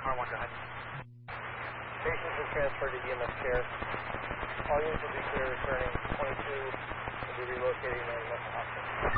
R1, go ahead. Patients are transferred to EMS care. All units will be clear returning. 22 will be relocating to the local hospital.